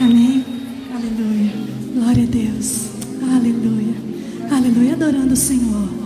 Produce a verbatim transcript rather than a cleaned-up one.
Amém? Aleluia. Glória a Deus. Aleluia. Aleluia. Adorando o Senhor.